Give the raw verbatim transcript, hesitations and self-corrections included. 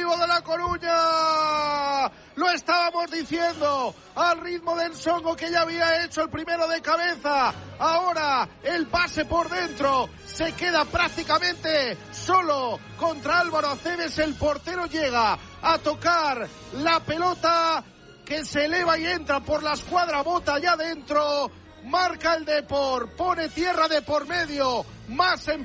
Deportivo de La Coruña. Lo estábamos diciendo, al ritmo del Songo, que ya había hecho el primero de cabeza. Ahora el pase por dentro, se queda prácticamente solo contra Álvaro Aceves. El portero llega a tocar la pelota que se eleva y entra por la escuadra, bota allá adentro. Marca el Depor, pone tierra de por medio, más en